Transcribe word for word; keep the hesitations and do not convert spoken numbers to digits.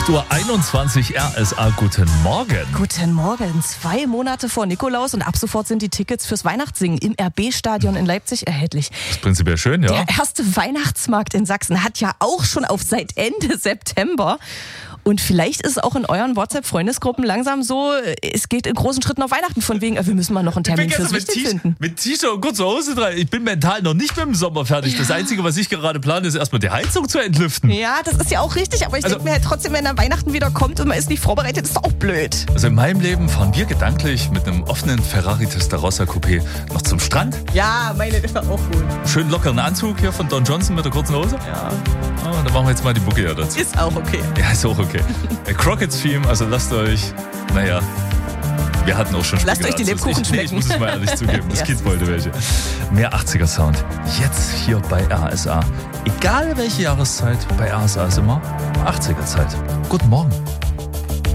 acht Uhr einundzwanzig R S A, guten Morgen. Guten Morgen. Zwei Monate vor Nikolaus und ab sofort sind die Tickets fürs Weihnachtssingen im R B-Stadion in Leipzig erhältlich. Das ist prinzipiell schön, ja. Der erste Weihnachtsmarkt in Sachsen hat ja auch schon auf seit Ende September. Und vielleicht ist es auch in euren WhatsApp-Freundesgruppen langsam so, es geht in großen Schritten auf Weihnachten, von wegen, wir müssen mal noch einen Termin fürs Wichtig finden. Mit T-Shirt und kurzer Hose dran. Ich bin mental noch nicht mit dem Sommer fertig. Ja. Das Einzige, was ich gerade plane, ist erstmal die Heizung zu entlüften. Ja, das ist ja auch richtig, aber ich also, denke mir halt trotzdem, wenn dann Weihnachten wieder kommt und man ist nicht vorbereitet, ist doch auch blöd. Also in meinem Leben fahren wir gedanklich mit einem offenen Ferrari Testarossa Coupé noch zum Strand. Ja, meine ist auch gut. Schön lockeren Anzug hier von Don Johnson mit der kurzen Hose. Ja. Oh, dann machen wir jetzt mal die Bucke ja dazu. Ist auch okay. Ja, ist auch okay. Crockett-Theme, also lasst euch, naja, wir hatten auch schon Lasst euch die Lebkuchen schmecken. Nee, ich muss es mal ehrlich zugeben, das Kind wollte welche. Mehr achtziger-Sound, jetzt hier bei R S A. Egal welche Jahreszeit, bei R S A ist immer achtziger-Zeit. Guten Morgen.